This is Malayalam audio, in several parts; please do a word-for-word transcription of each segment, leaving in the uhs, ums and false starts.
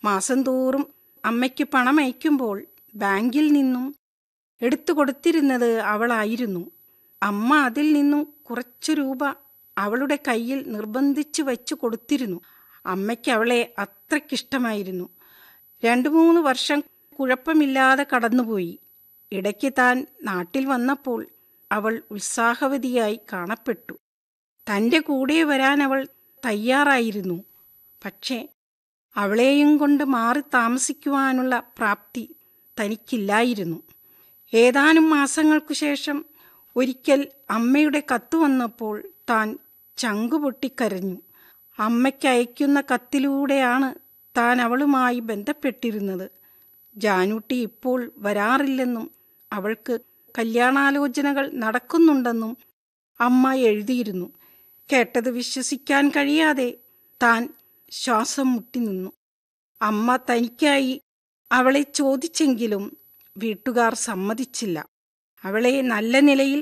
മാസം തോറും അമ്മയ്ക്ക് പണം അയക്കുമ്പോൾ ബാങ്കിൽ നിന്നും എടുത്തു കൊടുത്തിരുന്നത് അവളായിരുന്നു. അമ്മ അതിൽ നിന്നും കുറച്ചു രൂപ അവളുടെ കയ്യിൽ നിർബന്ധിച്ചു വച്ചു കൊടുത്തിരുന്നു. അമ്മയ്ക്ക് അവളെ അത്രയ്ക്കിഷ്ടമായിരുന്നു. രണ്ടു മൂന്ന് വർഷം കുഴപ്പമില്ലാതെ കടന്നുപോയി. ഇടയ്ക്ക് താൻ നാട്ടിൽ വന്നപ്പോൾ അവൾ ഉത്സാഹവതിയായി കാണപ്പെട്ടു. തൻ്റെ കൂടെ വരാൻ അവൾ തയ്യാറായിരുന്നു. പക്ഷേ അവളെയും കൊണ്ട് മാറി താമസിക്കുവാനുള്ള പ്രാപ്തി തനിക്കില്ലായിരുന്നു. ഏതാനും മാസങ്ങൾക്കു ശേഷം ഒരിക്കൽ അമ്മയുടെ കത്ത് വന്നപ്പോൾ താൻ ചങ്കുപൊട്ടിക്കരഞ്ഞു. അമ്മയ്ക്ക് അയക്കുന്ന കത്തിലൂടെയാണ് താൻ അവളുമായി ബന്ധപ്പെട്ടിരുന്നത്. ജാനൂട്ടി ഇപ്പോൾ വരാറില്ലെന്നും അവൾക്ക് കല്യാണാലോചനകൾ നടക്കുന്നുണ്ടെന്നും അമ്മ എഴുതിയിരുന്നു. കേട്ടത് വിശ്വസിക്കാൻ കഴിയാതെ താൻ ശ്വാസം മുട്ടി നിന്നു. അമ്മ തനിക്കായി അവളെ ചോദിച്ചെങ്കിലും വീട്ടുകാർ സമ്മതിച്ചില്ല. അവളെ നല്ല നിലയിൽ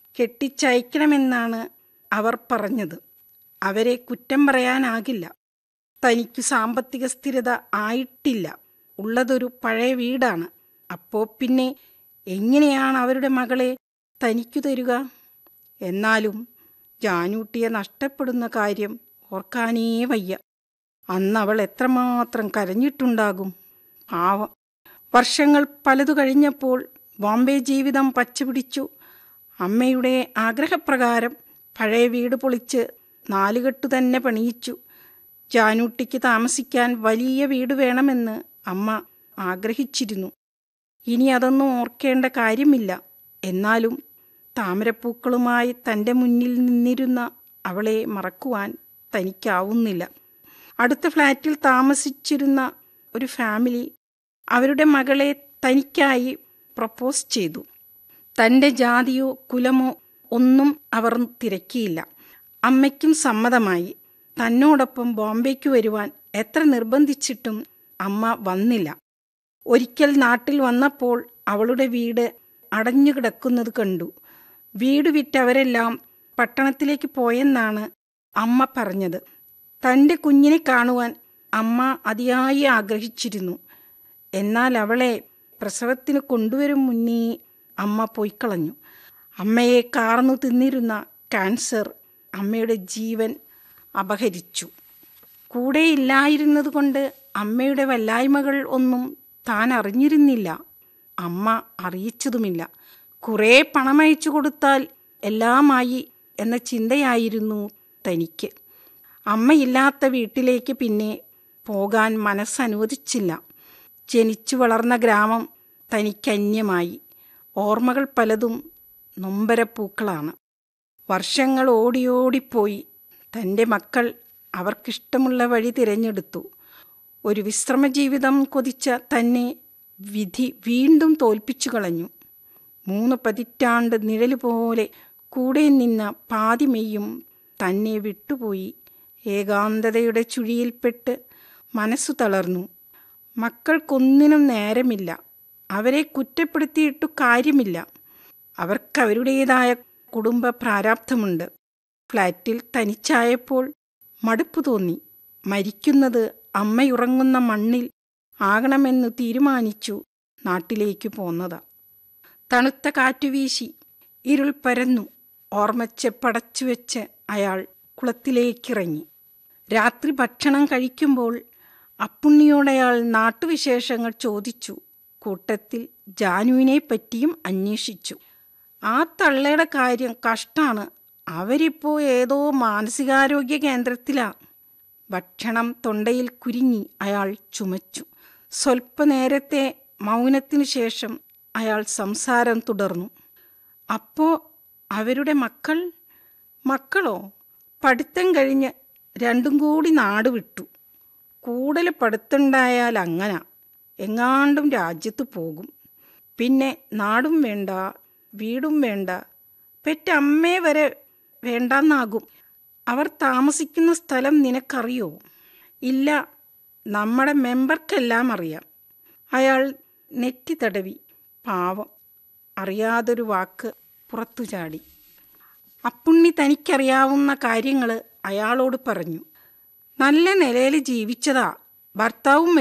കെട്ടിച്ചയക്കണമെന്നാണ് അവർ പറഞ്ഞത്. അവരെ കുറ്റം പറയാനാകില്ല. തനിക്ക് സാമ്പത്തിക സ്ഥിരത ആയിട്ടില്ല. ഉള്ളതൊരു പഴയ വീടാണ്. അപ്പോൾ പിന്നെ എങ്ങനെയാണ് അവരുടെ മകളെ തനിക്കു തരുക? എന്നാലും ജാനൂട്ടിയെ നഷ്ടപ്പെടുന്ന കാര്യം ഓർക്കാനേ വയ്യ. അന്ന് അവൾ എത്രമാത്രം കരഞ്ഞിട്ടുണ്ടാകും. പാവം. വർഷങ്ങൾ പലതു കഴിഞ്ഞപ്പോൾ ബോംബെ ജീവിതം പച്ചപിടിച്ചു. അമ്മയുടെ ആഗ്രഹപ്രകാരം പഴയ വീട് പൊളിച്ച് നാലുകെട്ടു തന്നെ പണിയിച്ചു. ജാനൂട്ടിക്ക് താമസിക്കാൻ വലിയ വീട് വേണമെന്ന് അമ്മ ആഗ്രഹിച്ചിരുന്നു. ഇനി അതൊന്നും ഓർക്കേണ്ട കാര്യമില്ല. എന്നാലും താമരപ്പൂക്കളുമായി തൻ്റെ മുന്നിൽ നിന്നിരുന്ന അവളെ മറക്കുവാൻ തനിക്കാവുന്നില്ല. അടുത്ത ഫ്ലാറ്റിൽ താമസിച്ചിരുന്ന ഒരു ഫാമിലി അവരുടെ മകളെ തനിക്കായി പ്രപ്പോസ് ചെയ്തു. തൻ്റെ ജാതിയോ കുലമോ ഒന്നും അവർ തിരക്കിയില്ല. അമ്മയ്ക്കും സമ്മതമായി. തന്നോടൊപ്പം ബോംബെക്ക് വരുവാൻ എത്ര നിർബന്ധിച്ചിട്ടും അമ്മ വന്നില്ല. ഒരിക്കൽ നാട്ടിൽ വന്നപ്പോൾ അവളുടെ വീട് അടഞ്ഞു കിടക്കുന്നത് കണ്ടു. വീട് വിറ്റവരെല്ലാം പട്ടണത്തിലേക്ക് പോയെന്നാണ് അമ്മ പറഞ്ഞത്. തൻ്റെ കുഞ്ഞിനെ കാണുവാൻ അമ്മ അതിയായി ആഗ്രഹിച്ചിരുന്നു. എന്നാൽ അവളെ പ്രസവത്തിന് കൊണ്ടുവരും മുന്നേ അമ്മ പോയിക്കളഞ്ഞു. അമ്മയെ കാർന്നു തിന്നിരുന്ന ക്യാൻസർ അമ്മയുടെ ജീവൻ അപഹരിച്ചു. കൂടെയില്ലായിരുന്നത് കൊണ്ട് അമ്മയുടെ വല്ലായ്മകൾ ഒന്നും താൻ അറിഞ്ഞിരുന്നില്ല. അമ്മ അറിയിച്ചതുമില്ല. കുറേ പണമയച്ചു കൊടുത്താൽ എല്ലാമായി എന്ന ചിന്തയായിരുന്നു തനിക്ക്. അമ്മയില്ലാത്ത വീട്ടിലേക്ക് പിന്നെ പോകാൻ മനസ്സനുവദിച്ചില്ല. ജനിച്ചു വളർന്ന ഗ്രാമം തനിക്കന്യമായി. ഓർമ്മകൾ പലതും നൊമ്പരപ്പൂക്കളാണ്. വർഷങ്ങൾ ഓടിയോടിപ്പോയി. തൻ്റെ മക്കൾ അവർക്കിഷ്ടമുള്ള വഴി തിരഞ്ഞെടുത്തു. ഒരു വിശ്രമജീവിതം കൊതിച്ച തന്നെ വിധി വീണ്ടും തോൽപ്പിച്ചു കളഞ്ഞു. മൂന്ന് പതിറ്റാണ്ട് നിഴല് പോലെ കൂടെ നിന്ന പാതിമെയ്യും തന്നെ വിട്ടുപോയി. ഏകാന്തതയുടെ ചുഴിയിൽപ്പെട്ട് മനസ്സു തളർന്നു. മക്കൾക്കൊന്നിനും നേരമില്ല. അവരെ കുറ്റപ്പെടുത്തിയിട്ടു കാര്യമില്ല. അവർക്കവരുടേതായ കുടുംബ പ്രാരാബ്ധമുണ്ട്. ഫ്ലാറ്റിൽ തനിച്ചായപ്പോൾ മടുപ്പു തോന്നി. മരിക്കുന്നത് അമ്മയുറങ്ങുന്ന മണ്ണിൽ ആകണമെന്നു തീരുമാനിച്ചു നാട്ടിലേക്ക് പോന്നതാ. തണുത്ത കാറ്റുവീശി. ഇരുൾ പരന്നു. ഓർമ്മച്ചെപ്പടച്ചു വെച്ച് അയാൾ കുളത്തിലേക്കിറങ്ങി. രാത്രി ഭക്ഷണം കഴിക്കുമ്പോൾ അപ്പുണ്ണിയോടയാൾ നാട്ടുവിശേഷങ്ങൾ ചോദിച്ചു. കൂട്ടത്തിൽ ജാനുവിനെ പറ്റിയും അന്വേഷിച്ചു. ആ തള്ളയുടെ കാര്യം കഷ്ടാണ്. അവരിപ്പോൾ ഏതോ മാനസികാരോഗ്യ കേന്ദ്രത്തിലാ. ഭക്ഷണം തൊണ്ടയിൽ കുരുങ്ങി അയാൾ ചുമച്ചു. സ്വൽപ്പനേരത്തെ മൗനത്തിനു ശേഷം അയാൾ സംസാരം തുടർന്നു. അപ്പോ അവരുടെ മക്കൾ? മക്കളോ? പഠിത്തം കഴിഞ്ഞ് രണ്ടും കൂടി നാട് വിട്ടു. കൂടുതൽ പഠിത്തമുണ്ടായാൽ അങ്ങനെ എങ്ങാണ്ടും രാജ്യത്ത് പോകും. പിന്നെ നാടും വേണ്ട, വീടും വേണ്ട, പെറ്റമ്മയെ വരെ വേണ്ടെന്നാകും. അവർ താമസിക്കുന്ന സ്ഥലം നിനക്കറിയോ? ഇല്ല, നമ്മുടെ മെമ്പർക്കെല്ലാം അറിയാം. അയാൾ നെറ്റി തടവി. പാവം. അറിയാതൊരു വാക്ക് പുറത്തു ചാടി. അപ്പുണ്ണി തനിക്കറിയാവുന്ന കാര്യങ്ങൾ അയാളോട് പറഞ്ഞു. നല്ല നിലയിൽ ജീവിച്ചതാ. ഭർത്താവും